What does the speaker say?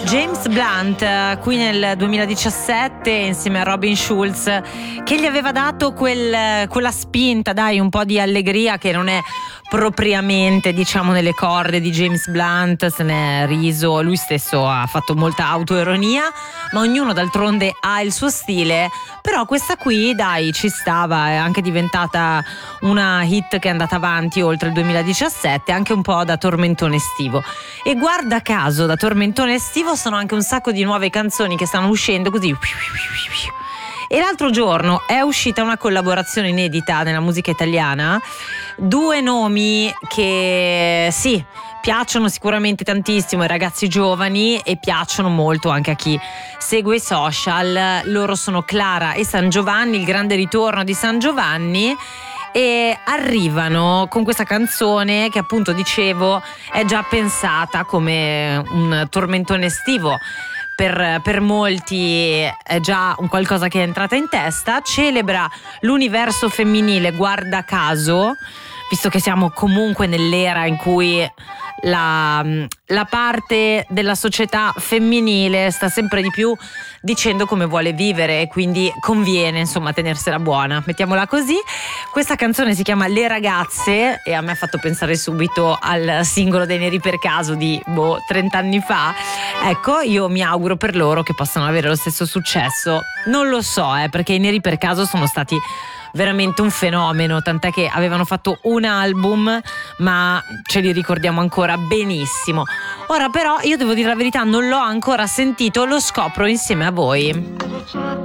James Blunt qui nel 2017 insieme a Robin Schulz, che gli aveva dato quella spinta, dai, un po' di allegria che non è propriamente, diciamo, nelle corde di James Blunt. Se ne è riso, lui stesso ha fatto molta autoironia, ma ognuno d'altronde ha il suo stile. Però questa qui, dai, ci stava, è anche diventata una hit che è andata avanti oltre il 2017, anche un po' da tormentone estivo. E guarda caso, da tormentone estivo sono anche un sacco di nuove canzoni che stanno uscendo così. E l'altro giorno è uscita una collaborazione inedita nella musica italiana, due nomi che sì, piacciono sicuramente tantissimo ai ragazzi giovani e piacciono molto anche a chi segue i social. Loro sono Clara e San Giovanni, il grande ritorno di San Giovanni, e arrivano con questa canzone che, appunto, dicevo, è già pensata come un tormentone estivo. Per molti è già un qualcosa che è entrata in testa. Celebra l'universo femminile, guarda caso, visto che siamo comunque nell'era in cui la parte della società femminile sta sempre di più dicendo come vuole vivere, e quindi conviene, insomma, tenersela buona, mettiamola così. Questa canzone si chiama Le ragazze e a me ha fatto pensare subito al singolo dei Neri per caso di 30 anni fa. Ecco, io mi auguro per loro che possano avere lo stesso successo. Non lo so, perché i Neri per caso sono stati veramente un fenomeno, tant'è che avevano fatto un album, ma ce li ricordiamo ancora benissimo. Ora però io devo dire la verità, non l'ho ancora sentito, lo scopro insieme a voi.